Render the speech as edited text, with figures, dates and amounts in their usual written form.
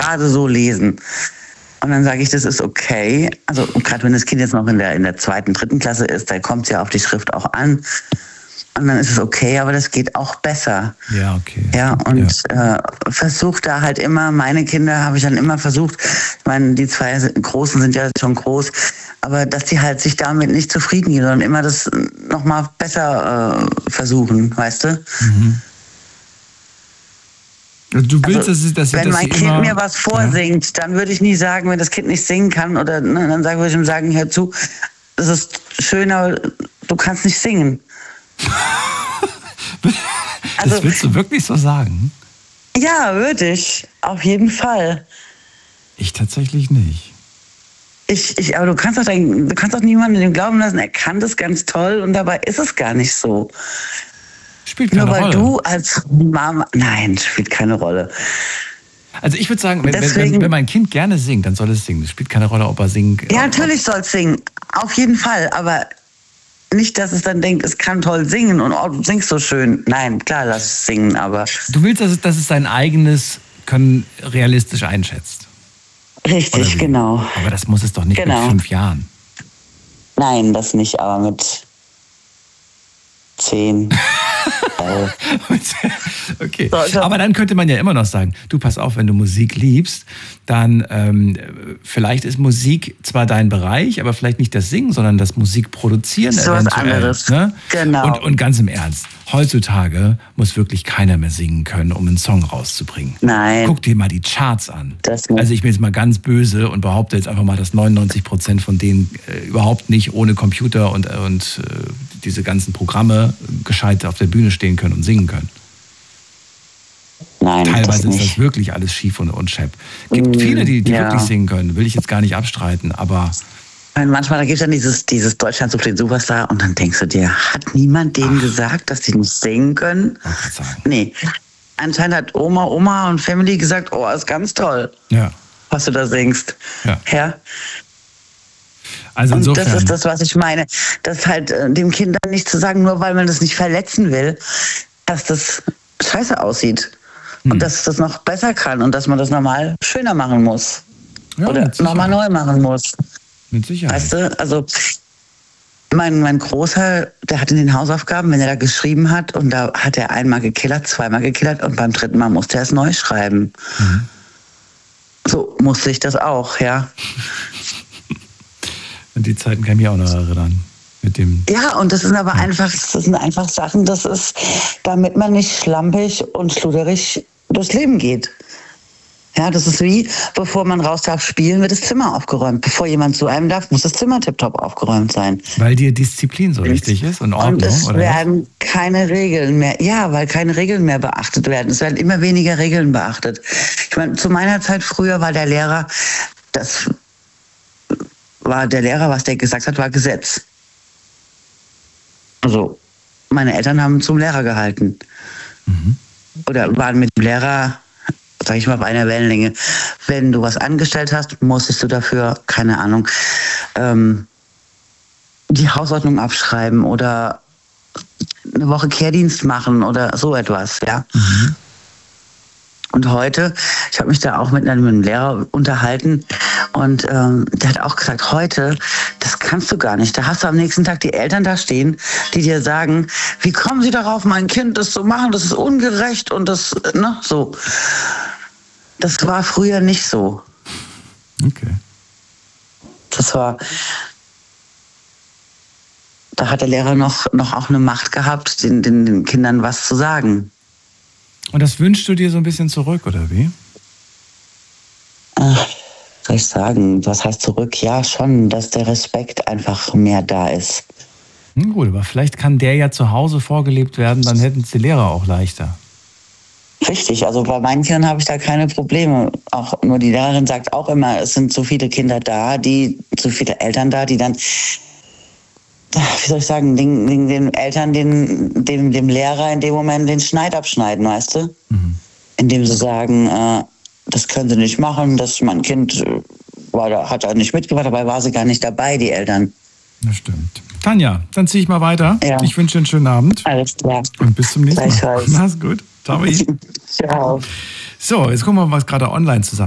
gerade so lesen. Und dann sage ich, das ist okay. Also gerade wenn das Kind jetzt noch in der 2., 3. Klasse ist, da kommt es ja auf die Schrift auch an. Und dann ist es okay, aber das geht auch besser. Ja, okay. Ja, und versuche da halt immer, meine Kinder habe ich dann immer versucht, ich meine, die 2 Großen sind ja schon groß, aber dass die halt sich damit nicht zufrieden geben, sondern immer das nochmal besser versuchen, weißt du? Mhm. Du willst, also, dass wenn mein Kind mir was vorsingt, dann würde ich nie sagen, wenn das Kind nicht singen kann, oder ne, dann würde ich ihm sagen, hör zu, das ist schön, aber du kannst nicht singen. Das willst du wirklich so sagen? Ja, würde ich. Auf jeden Fall. Ich tatsächlich nicht. Aber du kannst doch niemandem dem glauben lassen, er kann das ganz toll und dabei ist es gar nicht so. Spielt keine Rolle. Nur weil du als Mama... Nein, spielt keine Rolle. Also ich würde sagen, wenn mein Kind gerne singt, dann soll es singen. Es spielt keine Rolle, ob er singen... Ja, natürlich soll es singen. Auf jeden Fall. Aber nicht, dass es dann denkt, es kann toll singen und du singst so schön. Nein, klar, lass es singen, aber... Du willst, dass es sein eigenes Können realistisch einschätzt. Richtig, genau. Aber das muss es doch nicht mit 5 Jahren. Nein, das nicht, aber mit 10... Okay. Aber dann könnte man ja immer noch sagen, du pass auf, wenn du Musik liebst, dann vielleicht ist Musik zwar dein Bereich, aber vielleicht nicht das Singen, sondern das Musikproduzieren so eventuell. Anderes. Ne? Genau. Und ganz im Ernst, heutzutage muss wirklich keiner mehr singen können, um einen Song rauszubringen. Nein. Guck dir mal die Charts an. Also ich bin jetzt mal ganz böse und behaupte jetzt einfach mal, dass 99% von denen überhaupt nicht ohne Computer und diese ganzen Programme gescheit auf der Bühne stehen können und singen können. Nein, teilweise ist das wirklich alles schief und schepp. Gibt viele, die wirklich singen können, will ich jetzt gar nicht abstreiten, aber... Manchmal, da gibt es dann dieses Deutschland sucht den Superstar und dann denkst du dir, hat niemand denen gesagt, dass die nicht singen können? Nee. Anscheinend hat Oma und Family gesagt, oh, ist ganz toll, was du da singst. Ja. Also insofern. Und das ist das, was ich meine. Das halt dem Kind dann nicht zu sagen, nur weil man das nicht verletzen will, dass das scheiße aussieht. Und dass es das noch besser kann und dass man das nochmal schöner machen muss. Ja, oder nochmal neu machen muss. Mit Sicherheit. Weißt du, also mein Großer, der hat in den Hausaufgaben, wenn er da geschrieben hat, und da hat er einmal gekillert, zweimal gekillert und beim 3. Mal musste er es neu schreiben. Mhm. So musste ich das auch, ja. Und die Zeiten kann ich mich auch noch erinnern. Mit dem und das sind aber einfach Sachen, das ist, damit man nicht schlampig und schluderig durchs Leben geht. Ja, das ist wie, bevor man raus darf spielen, wird das Zimmer aufgeräumt. Bevor jemand zu einem darf, muss das Zimmer tipptopp aufgeräumt sein. Weil dir Disziplin so wichtig ist und Ordnung, und es oder? Werden keine Regeln mehr, weil keine Regeln mehr beachtet werden. Es werden immer weniger Regeln beachtet. Ich meine, zu meiner Zeit früher war der Lehrer, was der gesagt hat, war Gesetz. Also, meine Eltern haben zum Lehrer gehalten. Mhm. Oder waren mit dem Lehrer, sag ich mal, auf einer Wellenlänge. Wenn du was angestellt hast, musstest du dafür, keine Ahnung, die Hausordnung abschreiben oder eine Woche Kehrdienst machen oder so etwas, ja. Mhm. Und heute, ich habe mich da auch mit einem Lehrer unterhalten und der hat auch gesagt, heute, das kannst du gar nicht. Da hast du am nächsten Tag die Eltern da stehen, die dir sagen, wie kommen sie darauf, mein Kind das zu machen, das ist ungerecht und das, ne, so. Das war früher nicht so. Okay. Da hat der Lehrer noch auch eine Macht gehabt, den Kindern was zu sagen. Und das wünschst du dir so ein bisschen zurück, oder wie? Soll ich sagen, was heißt zurück? Ja, schon, dass der Respekt einfach mehr da ist. Gut, aber vielleicht kann der ja zu Hause vorgelebt werden, dann hätten es die Lehrer auch leichter. Richtig, also bei meinen Kindern habe ich da keine Probleme. Auch nur die Lehrerin sagt auch immer, es sind so viele Kinder da, so viele Eltern da, die dann, wie soll ich sagen, den Eltern, dem Lehrer in dem Moment den Schneid abschneiden, weißt du? Mhm. Indem sie sagen, das können sie nicht machen, dass mein Kind hat da nicht mitgemacht, dabei war sie gar nicht dabei, die Eltern. Das stimmt. Tanja, dann ziehe ich mal weiter. Ja. Ich wünsche dir einen schönen Abend. Alles klar. Und bis zum nächsten Mal. Mach's gut. Ciao. Ciao. So, jetzt gucken wir mal, was gerade online zusammen